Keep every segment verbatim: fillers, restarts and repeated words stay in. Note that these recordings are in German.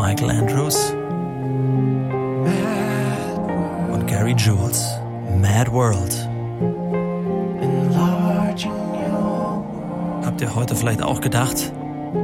Michael Andrews und Gary Jules. Mad World. Habt ihr heute vielleicht auch gedacht,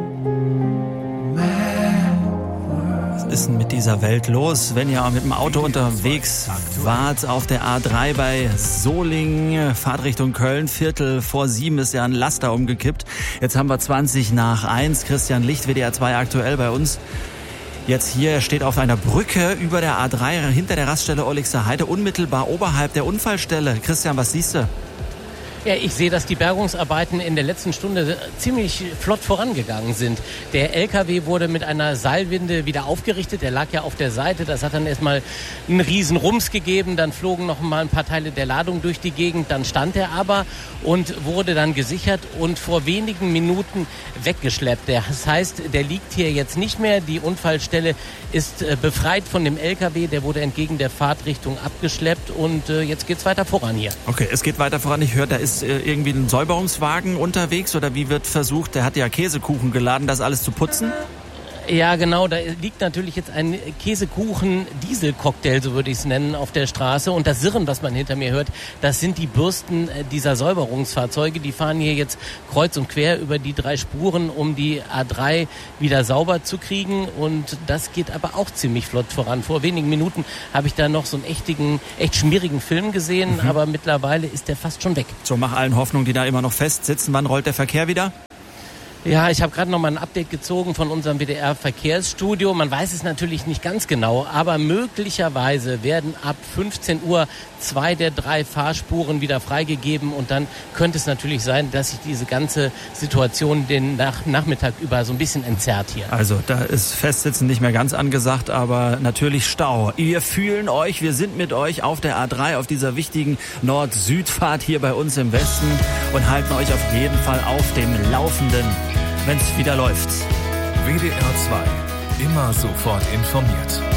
was ist denn mit dieser Welt los, wenn ihr mit dem Auto unterwegs wart auf der A drei bei Solingen, Fahrtrichtung Köln, Viertel vor sieben ist ja ein Laster umgekippt. Jetzt haben wir zwanzig nach eins. Christian Licht, W D R zwei aktuell bei uns. Jetzt hier, er steht auf einer Brücke über der A drei hinter der Raststelle Olixer Heide, unmittelbar oberhalb der Unfallstelle. Christian, was siehst du? Ja, ich sehe, dass die Bergungsarbeiten in der letzten Stunde ziemlich flott vorangegangen sind. Der L K W wurde mit einer Seilwinde wieder aufgerichtet. Der lag ja auf der Seite. Das hat dann erstmal einen riesen Rums gegeben. Dann flogen noch mal ein paar Teile der Ladung durch die Gegend. Dann stand er aber und wurde dann gesichert und vor wenigen Minuten weggeschleppt. Das heißt, der liegt hier jetzt nicht mehr. Die Unfallstelle ist befreit von dem L K W. Der wurde entgegen der Fahrtrichtung abgeschleppt und jetzt geht's weiter voran hier. Okay, es geht weiter voran. Ich höre, da ist irgendwie ein Säuberungswagen unterwegs oder wie wird versucht, der hat ja Käsekuchen geladen, das alles zu putzen? Ja, genau, da liegt natürlich jetzt ein Käsekuchen-Diesel-Cocktail, so würde ich es nennen, auf der Straße. Und das Sirren, was man hinter mir hört, das sind die Bürsten dieser Säuberungsfahrzeuge. Die fahren hier jetzt kreuz und quer über die drei Spuren, um die A drei wieder sauber zu kriegen. Und das geht aber auch ziemlich flott voran. Vor wenigen Minuten habe ich da noch so einen echtigen, echt schmierigen Film gesehen, mhm. aber mittlerweile ist der fast schon weg. So, mach allen Hoffnung, die da immer noch festsitzen. Wann rollt der Verkehr wieder? Ja, ich habe gerade noch mal ein Update gezogen von unserem W D R-Verkehrsstudio. Man weiß es natürlich nicht ganz genau, aber möglicherweise werden ab fünfzehn Uhr zwei der drei Fahrspuren wieder freigegeben und dann könnte es natürlich sein, dass sich diese ganze Situation den Nach- Nachmittag über so ein bisschen entzerrt hier. Also da ist Festsitzen nicht mehr ganz angesagt, aber natürlich Stau. Wir fühlen euch, wir sind mit euch auf der A drei, auf dieser wichtigen Nord-Süd-Fahrt hier bei uns im Westen und halten euch auf jeden Fall auf dem Laufenden, wenn es wieder läuft. W D R zwei, immer sofort informiert.